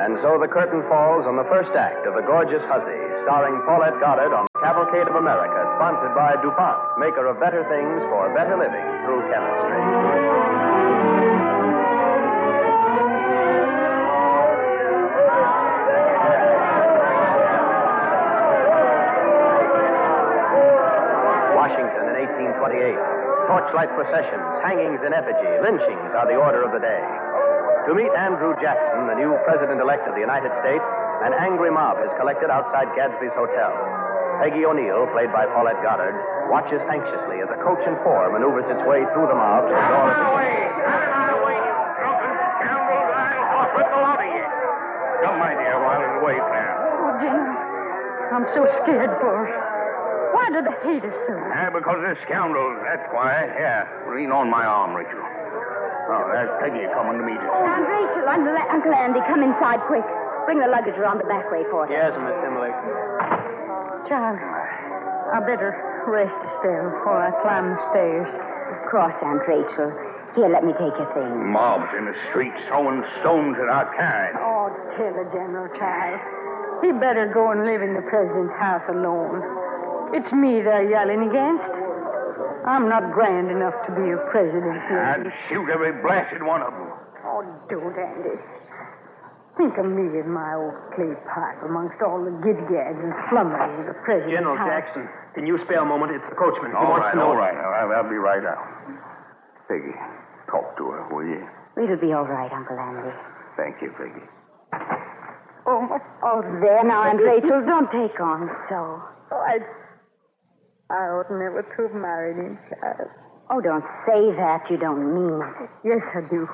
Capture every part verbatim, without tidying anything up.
And so the curtain falls on the first act of The Gorgeous Hussy, starring Paulette Goddard on the Cavalcade of America, sponsored by DuPont, maker of better things for better living through chemistry. Washington in eighteen twenty-eight. Torchlight processions, hangings in effigy, lynchings are the order of the day. To meet Andrew Jackson, the new president-elect of the United States, an angry mob is collected outside Gadsby's hotel. Peggy O'Neill, played by Paulette Goddard, watches anxiously as a coach and four maneuvers its way through the mob to the door of the... Out of the way! Out of the way, you drunken scoundrels! I'll off with the lot of you. Come, my dear, while in the way, Pam. Oh, General, I'm so scared for us. Why do they hate us so? Ah, because they're scoundrels, that's why. Here, lean on my arm, Rachel. Oh, there's Peggy coming to meet us. Aunt Rachel, Uncle, Uncle Andy, come inside quick. Bring the luggage around the back way for us. Yes, Miss Emily. Child, I better rest a spell before I climb the stairs. Of course, Aunt Rachel. Here, let me take your things. Mobs in the streets throwing stones at our kind. Oh, tell the General, child. He better go and live in the president's house alone. It's me they're yelling against. I'm not grand enough to be a president. I'd shoot every blasted one of them. Oh, don't, Andy. Think of me and my old clay pipe amongst all the gidgads and slummers of the president's General house. Jackson, can you spare a moment? It's the coachman. He All wants right, to know... all right. I'll, I'll be right out. Peggy, talk to her, will you? It'll be all right, Uncle Andy. Thank you, Peggy. Oh, Oh, there now, Aunt Rachel. Don't take on so. oh I... I ought never to have married him, child. Oh, don't say that. You don't mean it. Yes, I do.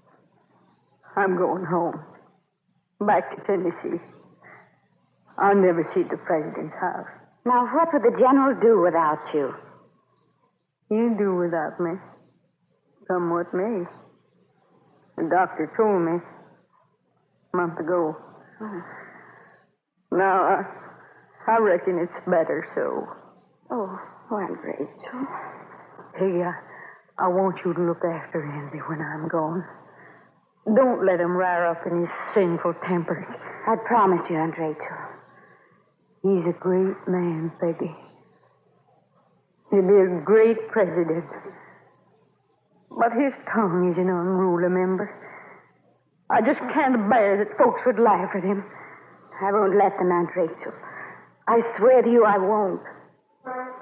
I'm going home. Back to Tennessee. I'll never see the president's house. Now, what would the general do without you? He'll do without me. Come what may. The doctor told me a month ago. Oh. Now, I, I reckon it's better so. Oh, Aunt Rachel. Peggy, I, I want you to look after Andy when I'm gone. Don't let him rile up in his sinful temper. I promise you, Aunt Rachel. He's a great man, Peggy. He'll be a great president. But his tongue is an unruly member. I just can't bear that folks would laugh at him. I won't let them, Aunt Rachel. I swear to you I won't.